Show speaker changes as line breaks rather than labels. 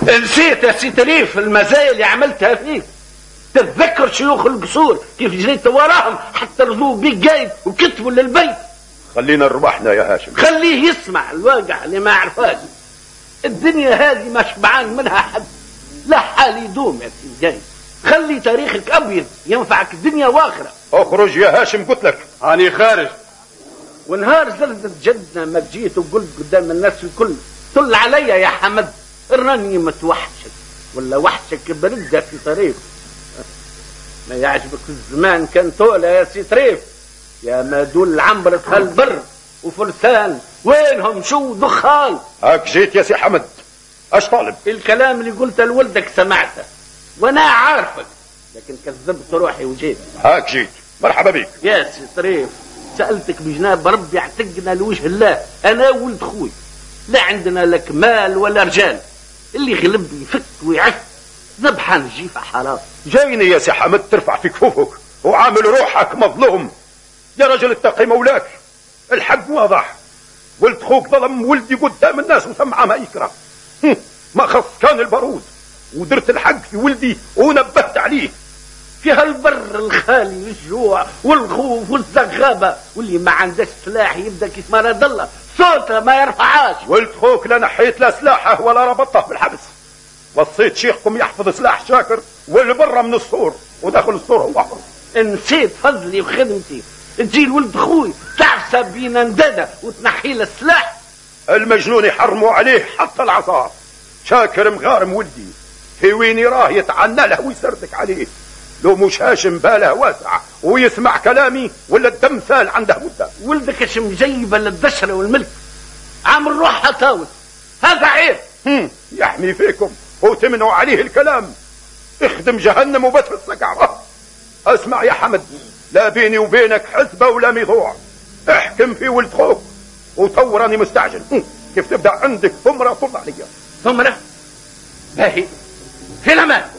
نسيت يا سي تريف المزايا اللي عملتها فيك. تتذكر شيوخ القصور كيف جريت وراهم حتى رضوا بيك قايد وكتبوا للبيت.
خلينا نروحنا يا هاشم.
خليه يسمع الواقع اللي ما عرفاش. الدنيا هذه ما شبعان منها حد، لا حال يدوم يا سي قايد. خلي تاريخك ابيض ينفعك الدنيا واخره.
اخرج يا هاشم قلت لك.
اني خارج.
ونهار زلزل جدنا ما جيت وقلت قدام الناس الكل طل عليا يا حمد راني متوحشك ولا وحشك برده في طريق. ما يعجبك الزمان كان طولة يا سي طريف. يا ما دول عمرة هالبر وفرسان وينهم شو دخال.
هاك جيت يا سي حمد. اش طالب؟
الكلام اللي قلته لولدك سمعته وانا عارفك، لكن كذبت روحي وجيت.
هاك جيت. مرحبا بك
يا سي طريف. سألتك بجناب ربي اعتقنا لوجه الله انا ولد خوي. لا عندنا لك مال ولا رجال. اللي غلب يفك ويعف ذبحان الجيفة حرام.
جايني يا سي حمد ترفع في كفوفك وعامل روحك مظلوم. يا رجل اتقي مولاك. الحق واضح. ولد خوك ظلم ولدي قدام الناس وسمعه ما يكره. ما خص كان البارود ودرت الحق في ولدي ونبهت عليه.
في هالبر الخالي والجوع والخوف والزغابة واللي ما عندش سلاح يبدا كيف ما راد الله صوته ما يرفعاش.
ولد خوك لا نحيت لا سلاحه ولا ربطه بالحبس. وصيت شيخكم يحفظ سلاح شاكر والبرة من السور وداخل السور هو حر.
نسيت فضلي وخدمتي. تجي الولد خوي تعسى بينا ندادة وتنحي له السلاح.
المجنون يحرموا عليه حتى العصا. شاكر مغارم ولدي في وين يراه يتعنى له ويسردك عليه. لو مش هاشم باله واسع ويسمع كلامي ولا الدم سال عنده مده.
ولدك اش مجيبه للدشره والملك عامل روحها تاوت. هذا عيب.
يحمي فيكم وتمنعوا عليه الكلام. اخدم جهنم وبتفسك عراه. اسمع يا حمد لا بيني وبينك حسبه ولا ميضوع. احكم في ولد خوك وتوراني مستعجل. كيف تبدا عندك ثمره طل عليا.
ثمره باهي في الامان.